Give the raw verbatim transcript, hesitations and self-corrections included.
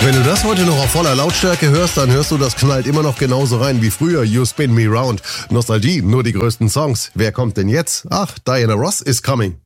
Wenn du das heute noch auf voller Lautstärke hörst, dann hörst du, das knallt immer noch genauso rein wie früher. You Spin Me Round. Nostalgie, nur die größten Songs. Wer kommt denn jetzt? Ach, Diana Ross is coming.